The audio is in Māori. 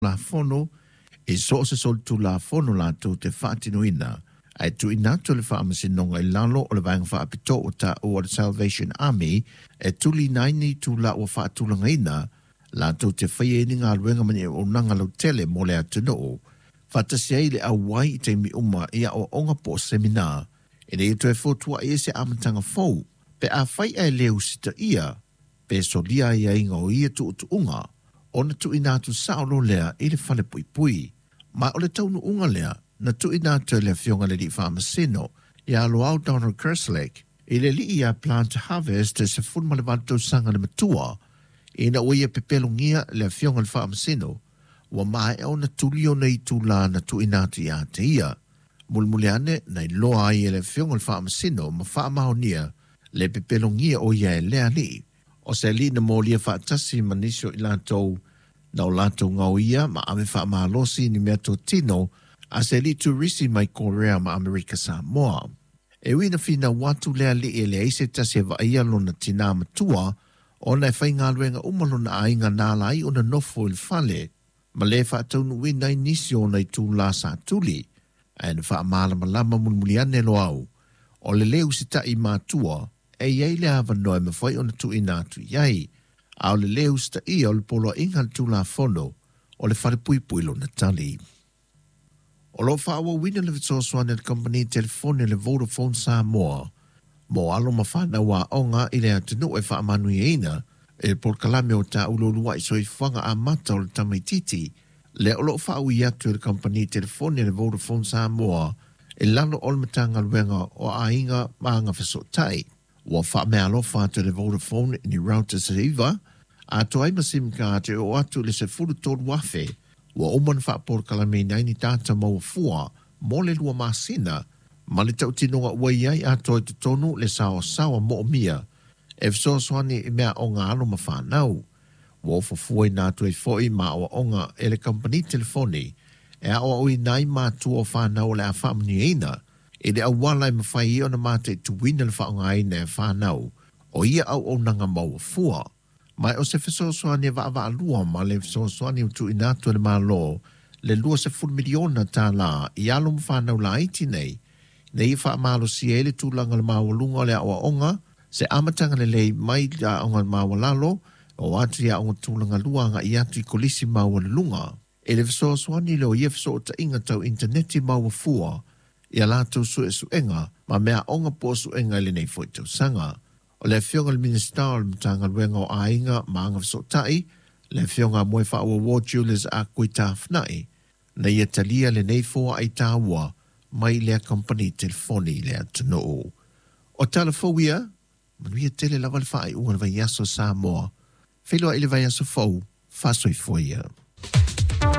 la fono e so se sol tu la fono la tu te whaatinoina ai tu inato le whaamasinonga I lalo o le vanga whaapito o ta o Salvation Army e tuli naini tu la o whaatulangaina la tu te whaieninga luenga mani o nanga lau tele mo le atuno whatasiai le awai I te mi uma ia o onga po seminar e le to e fotua e se amatanga fou pe a whai e leo sita ia pe solia ia inga o ia tu unga ona tu inatu saolo lea I le whale pui pui ma o le taunu unga lea na tu inatu le fionga le li whaamasino ia alo au Donald Kerslake I le li ia plant harvest se funma le vantou sanga le matua ina o ia pepelungia le fionga le whaamasino wa mai o na tulio nei tula na tu inatu ia te ia mulmuleane na loa ai le fionga le whaamasino ma whaamahonia le pepelungia o ia e lea li o se li na molia whaatasi manisio I lātou na o lātou ngau ia ma ame whaamalosi ni mea tō tino a se li turisi mai Korea ma Amerika Samoa. E wina whina watu lea li e lea ise tasi e vaia lona tina matua o na e whai ngā luenga umalona a inga nālai o na nofo il whale ma le whaataunu wina I nisi o nei tū la sa tuli a na whaamalama lama mulmuliane lo au o le leu sita I mātua e iei le hawa noe me whai o na tu inatu iei a o le leu sita I o le polo inga tu la fono o le whare pui pui lo na tali. O lo whaawa wina le vitoswane le company telefone le Vodafone Samoa mo alo ma whana wa onga I le atinu e whaamanu ina e por kalame o ta ulolua I soi whanga a mata o le tamaititi le o lo whaawi atu le company telefone le Vodafone Samoa e lalo o le matanga luenga o a inga maanga whasotai wa whaamea alofa atu le Vodafone ni routers riva a toai masim ka te o atu le se furu tōru wafe wa oman whaapor kalame naini tata maua mo le lua masina ma le tau tinonga ua iai a toi te tonu le sao sawa mo mia e fsoswani I mea o ngā alo ma whanau wa ofa fuai nā tui foi ma o onga e le company telefoni e a o ui nai ma tu o whanau le a whaamni eina e le awala I mawhai I o na mate tu wina le whaonga eina e whanau o ia au o nanga maua fua mai o se fesoswani wa lua ma le fesoswani tu inatu le malo le lua se fun miliona ta la I alo mwhanau la iti nei nei wha malo si ele tu langa le mawalunga le awa onga se amatanga le lei mai la onga mawalalo o atu ia onga tu langa luanga I atu I kolisi mawalunga e le fesoswani leo ia feso ta inga tau interneti mawafua ia lato su enga ma mea onga po su enga le nei foi tau sanga o le fionga le minister le mtanga luenga o ainga maanga visotai, le fionga moe wha ua War Jewelers a kui tāwhnai, na ia talia le nei fōa ai tāua mai lea company telefoni lea tuno o. O talafowia, manuia tele lava le wha ai unga le vai aso Samoa, whelua i le vai aso fau, whasoi foia.